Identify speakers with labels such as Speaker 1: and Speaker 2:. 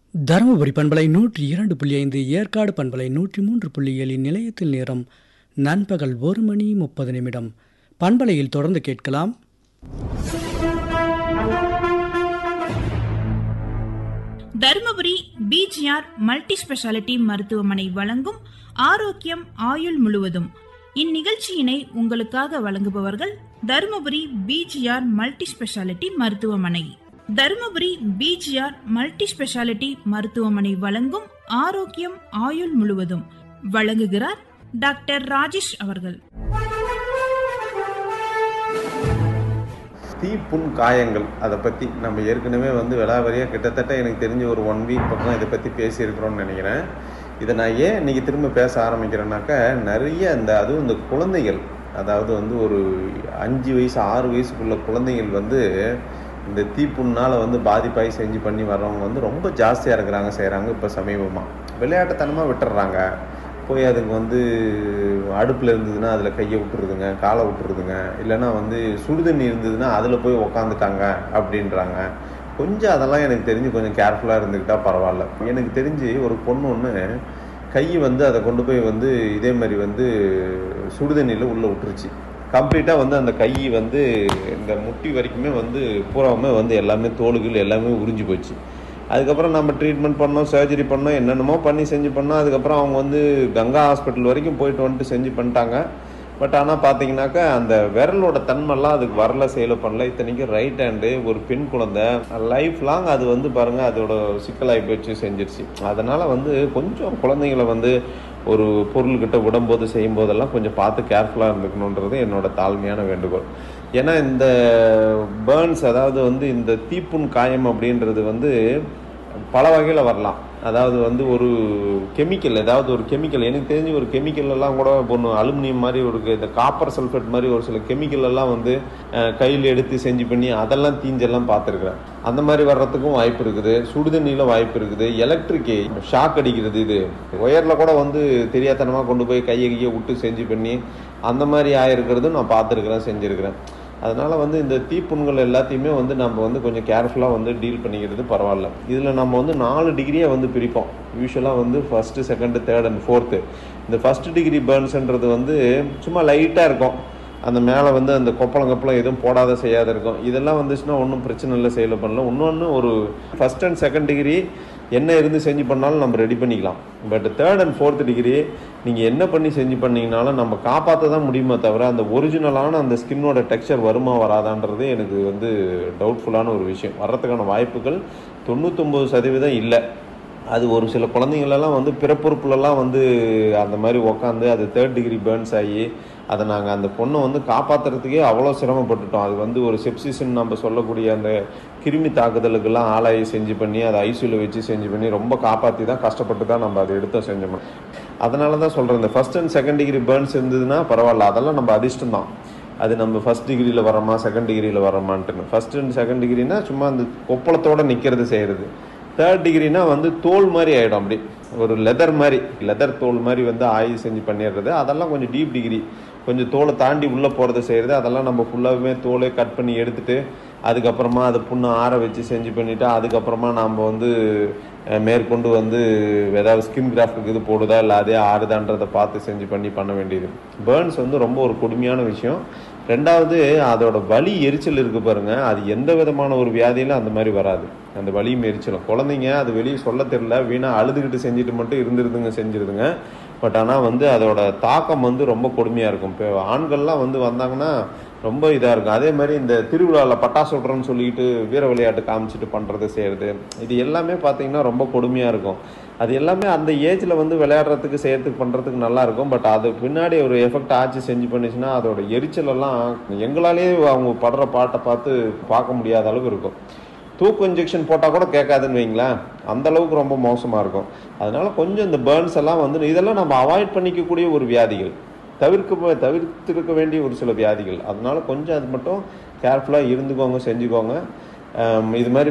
Speaker 1: தருமபுரி பண்பலை 102.5, ஏற்காடு பண்பலை 103.7 நிலையத்தில் நேரம் நண்பகல் 1:30. பண்பலையில் தொடர்ந்து கேட்கலாம்.
Speaker 2: தருமபுரி பிஜிஆர் மல்டி ஸ்பெஷாலிட்டி மருத்துவமனை வழங்கும் ஆரோக்கியம் ஆயுள் முழுவதும். இந்நிகழ்ச்சியினை உங்களுக்காக வழங்குபவர்கள் தருமபுரி பிஜிஆர் மல்டி ஸ்பெஷாலிட்டி மருத்துவமனை. தருமபுரி பிஜிஆர் மல்டி ஸ்பெஷாலிட்டி மருத்துவமனை வழங்கும் ஆரோக்கியம் ஆயுள் முழுவதும் வழங்குகிறார் டாக்டர் ராஜேஷ் அவர்கள்.
Speaker 3: தீப்புண் காயங்கள், அதை பற்றி நம்ம ஏற்கனவே விலாவரியாக கிட்டத்தட்ட எனக்கு தெரிஞ்ச ஒரு 1 வீக் பக்கம் இதை பற்றி பேசியிருக்கிறோன்னு நினைக்கிறேன். இதை நான் ஏன் இன்றைக்கி திரும்ப பேச ஆரம்பிக்கிறேன்னாக்கா, நிறைய அதுவும் இந்த குழந்தைகள், அதாவது ஒரு 5 வயசு 6 வயசுக்குள்ள குழந்தைகள் இந்த தீப்புண்ணால் பாதிப்பாகி செஞ்சு பண்ணி வர்றவங்க ரொம்ப ஜாஸ்தியாக செய்கிறாங்க. இப்போ சமீபமாக விளையாட்டுத்தனமாக விட்டுடுறாங்க. போய் அதுக்கு அடுப்பில் இருந்ததுன்னா அதில் கையை விட்டுருதுங்க, காலை விட்டுருதுங்க. இல்லைன்னா சுடுதண்ணி இருந்ததுன்னா அதில் போய் உக்காந்துட்டாங்க அப்படின்றாங்க. கொஞ்சம் அதெல்லாம் எனக்கு தெரிஞ்சு கொஞ்சம் கேர்ஃபுல்லாக இருந்துக்கிட்டால் பரவாயில்ல. எனக்கு தெரிஞ்சு ஒரு பொண்ணு ஒன்று கை அதை கொண்டு போய் இதே மாதிரி சுடுதண்ணியில் உள்ளே விட்டுருச்சு. கம்ப்ளீட்டாக அந்த கை இந்த முட்டி வரைக்குமே பூராவுமே எல்லாமே தோலுகள் எல்லாமே உறிஞ்சி போச்சு. அதுக்கப்புறம் நம்ம ட்ரீட்மெண்ட் பண்ணோம், சர்ஜரி பண்ணோம், என்னென்னமோ பண்ணி செஞ்சு பண்ணோம். அதுக்கப்புறம் அவங்க கங்கா ஹாஸ்பிட்டல் வரைக்கும் போயிட்டு செஞ்சு பண்ணிட்டாங்க. பட் ஆனால் பார்த்தீங்கன்னாக்கா அந்த விரலோட தன்மைலாம் அதுக்கு வரல, செயலை பண்ணல. இத்தனைக்கும் ரைட் ஹேண்டு, ஒரு பெண் குழந்தை, லைஃப் லாங் அது பாருங்கள் அதோட சிக்கலாகி போச்சு, செஞ்சிருச்சு. அதனால் கொஞ்சம் குழந்தைங்களை ஒரு பொருள்கிட்ட விடும்போது செய்யும்போதெல்லாம் கொஞ்சம் பார்த்து கேர்ஃபுல்லாக இருந்துக்கணுன்றது என்னோட தாழ்மையான வேண்டுகோள். ஏன்னா இந்த பேர்ன்ஸ், அதாவது இந்த தீப்புண் காயம் அப்படின்றது பல வகையில் வரலாம். அதாவது ஒரு கெமிக்கல், ஏதாவது ஒரு கெமிக்கல், எனக்கு தெரிஞ்சு ஒரு கெமிக்கல் எல்லாம் கூட ஒன்று அலுமினியம் மாதிரி ஒரு இந்த காப்பர் சல்ஃபேட் மாதிரி ஒரு சில கெமிக்கல் எல்லாம் கையில் எடுத்து செஞ்சு பண்ணி அதெல்லாம் தீஞ்செல்லாம் பார்த்துருக்குறேன். அந்த மாதிரி வர்றதுக்கும் வாய்ப்பு இருக்குது. சுடுதண்ணியில் வாய்ப்பு இருக்குது. எலக்ட்ரிக் ஷாக் அடிக்கிறது, இது ஒயரில் கூட தெரியாதனமாக கொண்டு போய் கையை விட்டு செஞ்சு பண்ணி அந்த மாதிரி ஆயிருக்கிறதும் நான் பார்த்துருக்குறேன், செஞ்சுருக்கிறேன். அதனால் இந்த தீப்புண்கள் எல்லாத்தையுமே நம்ம கொஞ்சம் கேர்ஃபுல்லாக டீல் பண்ணிக்கிறது பரவாயில்ல. இதில் நம்ம 4 டிகிரியாக பிரிப்போம். யூஸ்வலாக first, second, third and fourth. இந்த ஃபஸ்ட் டிகிரி பேர்ன்ஸ்ன்றது சும்மா லைட்டாக இருக்கும். அந்த மேலே அந்த கொப்பளம் எதுவும் போடாத செய்யாத இருக்கும். இதெல்லாம் வந்துச்சுன்னா ஒன்றும் பிரச்சனை இல்லை, செயலை பண்ணலாம். இன்னொன்று ஒரு ஃபஸ்ட் அண்ட் செகண்ட் டிகிரி என்ன இருந்து செஞ்சு பண்ணாலும் நம்ம ரெடி பண்ணிக்கலாம். But third and fourth degree நீங்கள் என்ன பண்ணி செஞ்சு பண்ணிங்கனாலும் நம்ம காப்பாற்ற தான் முடியுமே தவிர அந்த ஒரிஜினலான அந்த ஸ்கின்னோட டெக்ஸ்சர் வருமா வராதான்றது எனக்கு டவுட்ஃபுல்லான ஒரு விஷயம். வர்றதுக்கான வாய்ப்புகள் 99% இல்லை. அது ஒரு சில குழந்தைங்களெல்லாம் பிறப்புறுப்புலலாம் அந்த மாதிரி உக்காந்து அது தேர்ட் டிகிரி பேர்ன்ஸ் ஆகி அதை நாங்கள் அந்த பொண்ணை காப்பாற்றுறதுக்கே அவ்வளோ சிரமப்பட்டுட்டோம். அது ஒரு செப்சிஸ்ன்னு நம்ம சொல்லக்கூடிய அந்த கிருமி தாக்குதலுக்கெல்லாம் ஆளாகி செஞ்சு பண்ணி அதை ஐசியூவில் வச்சு செஞ்சு பண்ணி ரொம்ப காப்பாற்றி தான் கஷ்டப்பட்டு தான் நம்ம அதை எடுத்து செஞ்சோம். அதனால தான் சொல்கிறேன், இந்த first and second degree burns இருந்ததுன்னா பரவாயில்ல, அதெல்லாம் நம்ம அதிர்ஷ்டம் தான். அது நம்ம ஃபஸ்ட் டிகிரியில் வரோமா செகண்ட் டிகிரியில் வரோமான்ட்டுன்னு. ஃபஸ்ட் அண்ட் செகண்ட் டிகிரினா சும்மா அந்த கொப்பளத்தோடு நிற்கிறது செய்கிறது. தேர்ட் டிகிரினா தோல் மாதிரி ஆகிடும், அப்படி ஒரு லெதர் தோல் மாதிரி ஆகி செஞ்சு பண்ணிடுறது. அதெல்லாம் கொஞ்சம் டீப் டிகிரி, கொஞ்சம் தோலை தாண்டி உள்ளே போகிறது செய்கிறது. அதெல்லாம் நம்ம ஃபுல்லாகவே தோலை கட் பண்ணி எடுத்துகிட்டு அதுக்கப்புறமா அதை புண்ணை ஆற வச்சு செஞ்சு பண்ணிவிட்டு அதுக்கப்புறமா நாம் மேற்கொண்டு ஏதாவது ஸ்கின் கிராஃப்ட்டுக்கு இது போடுதா இல்லை அதே ஆறுதான்றதை பார்த்து செஞ்சு பண்ண வேண்டியது. பேர்ன்ஸ் ரொம்ப ஒரு கொடுமையான விஷயம். ரெண்டாவது, அதோட வலி எரிச்சல் இருக்குது பாருங்கள், அது எந்த விதமான ஒரு வியாதியிலும் அந்த மாதிரி வராது. அந்த வலியும் எரிச்சலும் குழந்தைங்க அது வெளியே சொல்ல தெரியல, வீணாக அழுதுகிட்டு செஞ்சுட்டு மட்டும் செஞ்சிருதுங்க. பட் ஆனால் அதோட தாக்கம் ரொம்ப கொடுமையாக இருக்கும். இப்போ ஆண்கள்லாம் வந்தாங்கன்னா ரொம்ப இதாக இருக்கும். அதே மாதிரி இந்த திருவிழாவில் பட்டாசு விட்றோன்னு சொல்லிட்டு வீர விளையாட்டு காமிச்சிட்டு பண்ணுறது செய்கிறது, இது எல்லாமே பார்த்திங்கன்னா ரொம்ப கொடுமையாக இருக்கும். அது எல்லாமே அந்த ஏஜில் விளையாடுறதுக்கு செய்கிறதுக்கு பண்ணுறதுக்கு நல்லாயிருக்கும். பட் அது பின்னாடி ஒரு எஃபெக்ட் ஆச்சு செஞ்சு பண்ணிச்சுன்னா அதோட எரிச்சலெல்லாம் எங்களாலேயே அவங்க படுற பாட்டை பார்க்க முடியாத அளவுக்கு இருக்கும். தூக்கு இன்ஜெக்ஷன் போட்டால் கூட கேட்காதுன்னு வைங்களேன், அந்தளவுக்கு ரொம்ப மோசமாக இருக்கும். அதனால் கொஞ்சம் இந்த பேர்ன்ஸ் எல்லாம் இதெல்லாம் நம்ம அவாய்ட் பண்ணிக்கக்கூடிய ஒரு வியாதிகள், தவிர்த்திருக்க வேண்டிய ஒரு சில வியாதிகள். அதனால கொஞ்சம் அது மட்டும் கேர்ஃபுல்லாக இருந்துக்கோங்க, செஞ்சுக்கோங்க. இது மாதிரி